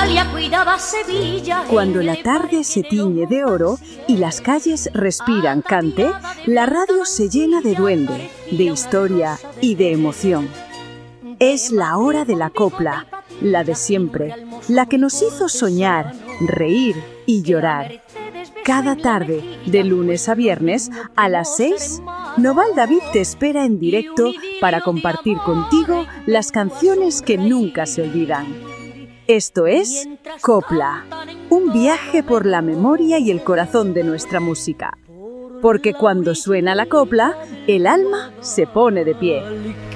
Italia cuidaba Sevilla. Cuando la tarde se tiñe de oro y las calles respiran cante, la radio se llena de duende, de historia y de emoción. Es la hora de la copla, la de siempre, la que nos hizo soñar, reír y llorar. Cada tarde, de lunes a viernes, a las 6, Noval David te espera en directo para compartir contigo las canciones que nunca se olvidan. Esto es Copla, un viaje por la memoria y el corazón de nuestra música. Porque cuando suena la copla, el alma se pone de pie.